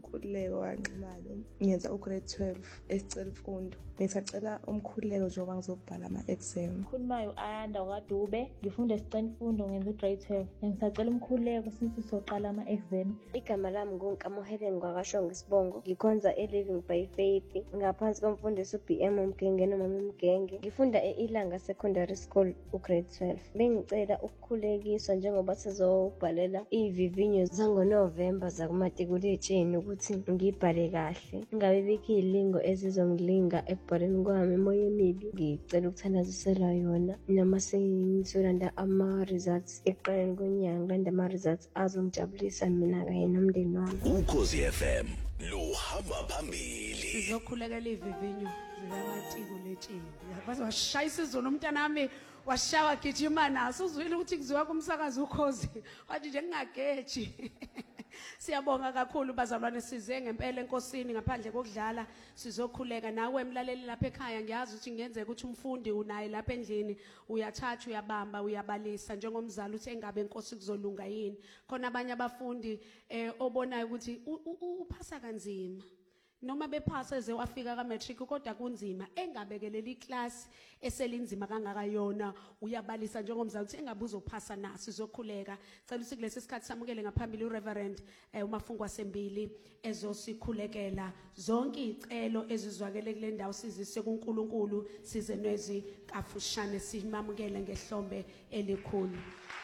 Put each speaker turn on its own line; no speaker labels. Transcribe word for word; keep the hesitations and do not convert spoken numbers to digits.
uNkhululeko kaNxumalo. Ngenza ugrade twelve esicela imfundo. Ngisacela umkhululeko njengoba ngizobhala ama-exam.
Khulumayo Ayanda kwaDube, ngifunda esicela imfundo ngenza ugrade twelve. Ngisacela umkhululeko since sizoqala ama-exam.
Igama lami nguNkamo Helen Gwakashongo Isibongo. Ngikhonza e-Living by Faith ngaphansi komfundisi u-B M Mgenge noma Mgenge. Ngifunda e-Ilanga Secondary School ugrade twelve. Bengicela ukukhulekiswa njengoba sizobhalela izivivinyo zangoNovember zakumatikuletsheni ukuthi ngibhale kahle. Ngabe bikho izilingo ezizongilinga ekubhaleni kwami emoya emibi. Ngicela ukuthandazisela yona noma sengizolanda ama-results ekuqaleni kwenyanga, landa ama-results azongijabulisa mina kanye nomndeni wami.
Ukhozi F M luhamba phambili.
Sizokhulekela izivinyo zikamatikuletsheni. Yabazi washayisa izolo umntana wami washawa gijima naso uzwile ukuthi kuziwa kumsakazi Ukhozi. Wathi nje ngingageji. Siyabonga kakhulu bazalwane size ngempela enkosini ngaphandle kokudlala sizokhuleka nawe emlaleli lapha ekhaya ngiyazi ukuthi ngiyenzeka ukuthi umfundi unaye lapha endlini uyathatha uyabamba uyabalisa njengomzali uthi engabe inkosi kuzolunga yini khona abanye abafundi eh obonayo ukuthi uphasa kanzima noma bephasa eze wafika ka matric kodwa kunzima engabekelela iclass eselinzima kangakayona uyabalisa njengomzali uthi engabe uzophasa naso izokhuleka cela ukuthi kulesi sikhathi samukele ngaphambili uReverend eh, uMafungwa Sembili ezosikhulekela zonke izicelo ezizwakele kule ndawo sizise kuNkulunkulu size nwezi kafushane simamukele ngehlombe elikhulu.